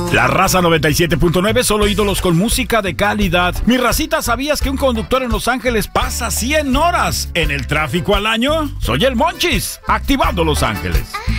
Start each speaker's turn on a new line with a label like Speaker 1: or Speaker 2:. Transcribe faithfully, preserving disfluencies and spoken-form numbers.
Speaker 1: La Raza noventa y siete punto nueve, solo ídolos con música de calidad. Mi racita, ¿sabías que un conductor en Los Ángeles pasa cien horas en el tráfico al año? Soy el Monchis, activando Los Ángeles.